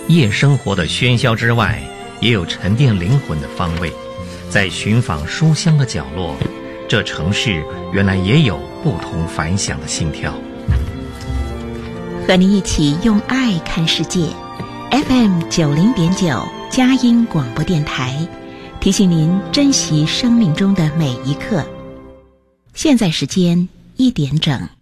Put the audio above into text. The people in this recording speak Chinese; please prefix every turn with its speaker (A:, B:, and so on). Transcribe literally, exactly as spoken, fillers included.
A: 夜生活的喧嚣之外，也有沉淀灵魂的方位。在寻访书香的角落，这城市原来也有不同凡响的心跳。
B: 和你一起用爱看世界 ，F M 九零点九佳音广播电台，提醒您珍惜生命中的每一刻。现在时间一点整。